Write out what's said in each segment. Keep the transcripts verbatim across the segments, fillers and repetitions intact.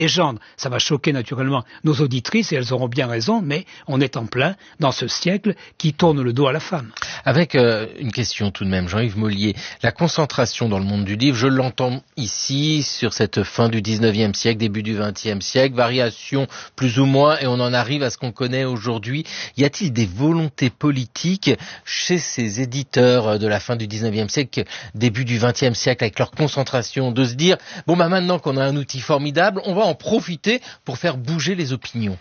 légende. Ça va choquer naturellement nos auditrices et elles auront bien raison, mais on est en plein dans ce siècle qui tourne le dos à la femme. Avec euh, une question tout de même, Jean-Yves Mollier, la concentration dans le monde du livre, je l'entends ici sur cette fin du dix-neuvième siècle, début du vingtième siècle, variation plus ou moins, et on en arrive à ce qu'on connaît aujourd'hui. Y a-t-il des volontés politiques chez ces éditeurs de la fin du dix-neuvième siècle, début du vingtième siècle, avec leur concentration, de se dire, bon bah maintenant qu'on a un outil formidable, on va en profiter pour faire bouger les opinions?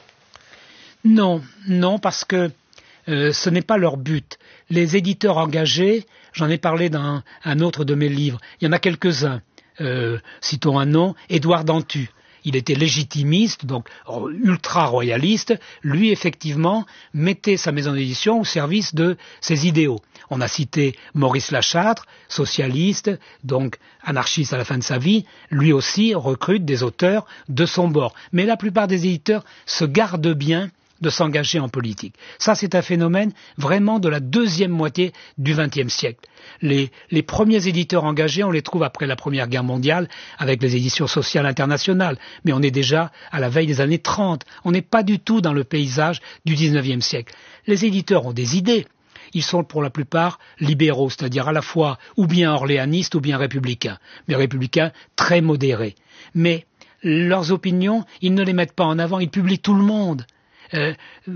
Non, non, parce que euh, ce n'est pas leur but. Les éditeurs engagés, j'en ai parlé dans un autre de mes livres, il y en a quelques-uns. Euh, citons un nom, Édouard Dantu. Il était légitimiste, donc ultra-royaliste. Lui, effectivement, mettait sa maison d'édition au service de ses idéaux. On a cité Maurice Lachâtre, socialiste, donc anarchiste à la fin de sa vie. Lui aussi recrute des auteurs de son bord. Mais la plupart des éditeurs se gardent bien de s'engager en politique. Ça, c'est un phénomène vraiment de la deuxième moitié du vingtième siècle. Les, les premiers éditeurs engagés, on les trouve après la Première Guerre mondiale, avec les éditions sociales internationales. Mais on est déjà à la veille des années trente. On n'est pas du tout dans le paysage du dix-neuvième siècle. Les éditeurs ont des idées. Ils sont pour la plupart libéraux, c'est-à-dire à la fois ou bien orléanistes ou bien républicains. Mais républicains très modérés. Mais leurs opinions, ils ne les mettent pas en avant, ils publient tout le monde. Euh,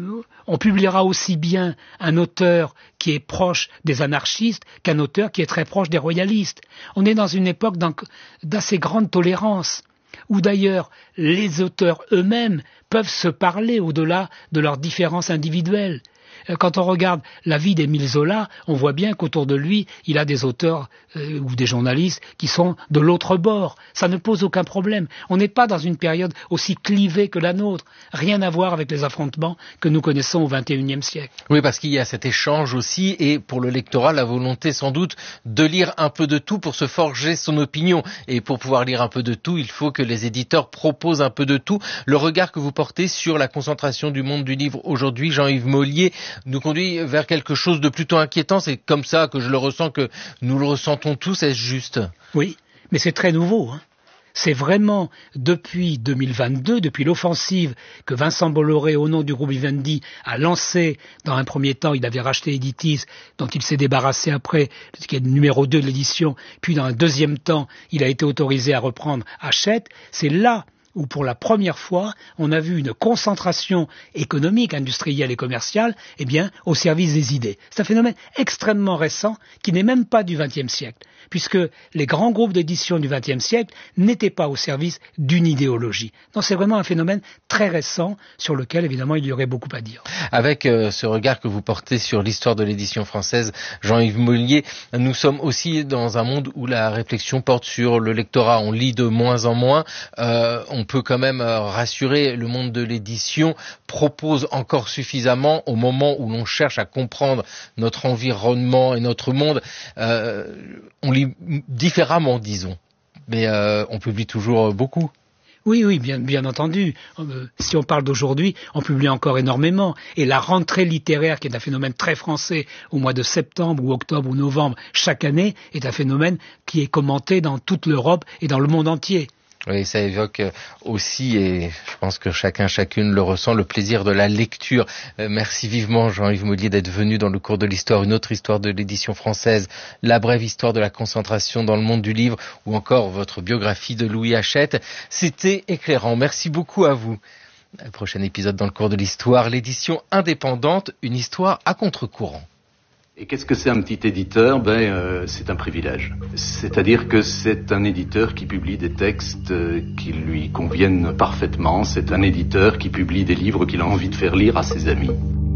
on publiera aussi bien un auteur qui est proche des anarchistes qu'un auteur qui est très proche des royalistes. On est dans une époque d'assez grande tolérance, où d'ailleurs les auteurs eux-mêmes peuvent se parler au-delà de leurs différences individuelles. Quand on regarde la vie d'Émile Zola, on voit bien qu'autour de lui, il a des auteurs euh, ou des journalistes qui sont de l'autre bord. Ça ne pose aucun problème. On n'est pas dans une période aussi clivée que la nôtre. Rien à voir avec les affrontements que nous connaissons au vingt et unième siècle. Oui, parce qu'il y a cet échange aussi, et pour le lectorat, la volonté sans doute de lire un peu de tout pour se forger son opinion. Et pour pouvoir lire un peu de tout, il faut que les éditeurs proposent un peu de tout. Le regard que vous portez sur la concentration du monde du livre aujourd'hui, Jean-Yves Mollier, nous conduit vers quelque chose de plutôt inquiétant. C'est comme ça que je le ressens, que nous le ressentons tous. Est-ce juste? Oui, mais c'est très nouveau, hein. C'est vraiment depuis deux mille vingt-deux, depuis l'offensive que Vincent Bolloré, au nom du groupe Vivendi, a lancé. Dans un premier temps, il avait racheté Editis, dont il s'est débarrassé après, qui est le numéro deux de l'édition. Puis dans un deuxième temps, il a été autorisé à reprendre Hachette. C'est là où pour la première fois, on a vu une concentration économique, industrielle et commerciale, eh bien, au service des idées. C'est un phénomène extrêmement récent qui n'est même pas du vingtième siècle, puisque les grands groupes d'édition du vingtième siècle n'étaient pas au service d'une idéologie. Non, c'est vraiment un phénomène très récent sur lequel, évidemment, il y aurait beaucoup à dire. Avec euh, ce regard que vous portez sur l'histoire de l'édition française, Jean-Yves Mollier, nous sommes aussi dans un monde où la réflexion porte sur le lectorat. On lit de moins en moins, euh, on On peut quand même rassurer, le monde de l'édition propose encore suffisamment au moment où l'on cherche à comprendre notre environnement et notre monde. Euh, on lit différemment, disons, mais euh, on publie toujours beaucoup. Oui, oui, bien, bien entendu. Euh, si on parle d'aujourd'hui, on publie encore énormément. Et la rentrée littéraire, qui est un phénomène très français, au mois de septembre ou octobre ou novembre chaque année, est un phénomène qui est commenté dans toute l'Europe et dans le monde entier. Oui, ça évoque aussi, et je pense que chacun, chacune le ressent, le plaisir de la lecture. Euh, merci vivement, Jean-Yves Mollier, d'être venu dans le cours de l'histoire, une autre histoire de l'édition française, la brève histoire de la concentration dans le monde du livre, ou encore votre biographie de Louis Hachette. C'était éclairant. Merci beaucoup à vous. Le prochain épisode dans le cours de l'histoire, l'édition indépendante, une histoire à contre-courant. Et qu'est-ce que c'est un petit éditeur? Ben, euh, c'est un privilège. C'est-à-dire que c'est un éditeur qui publie des textes euh, qui lui conviennent parfaitement. C'est un éditeur qui publie des livres qu'il a envie de faire lire à ses amis.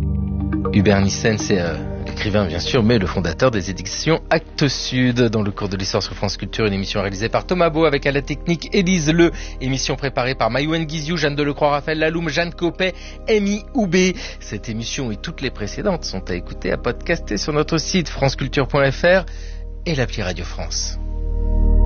Hubert Nissen, c'est euh, écrivain bien sûr, mais le fondateur des éditions Actes Sud. Dans le cours de l'histoire sur France Culture, une émission réalisée par Thomas Beau avec à la technique Élise Le. Émission préparée par Maïwen Guizou, Jeanne Delecroix, Raphaël Laloum, Jeanne Copet, Amy Houbé. Cette émission et toutes les précédentes sont à écouter, à podcaster sur notre site franceculture point f r et l'appli Radio France.